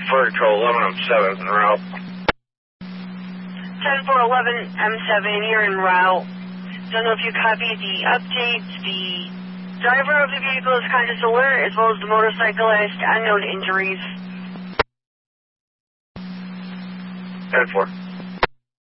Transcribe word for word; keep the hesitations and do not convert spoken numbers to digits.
Fur Control eleven M seven en route. ten four eleven M seven, you're en route. Don't know if you copied the updates. The driver of the vehicle is conscious alert, as well as the motorcyclist, unknown injuries. ten four.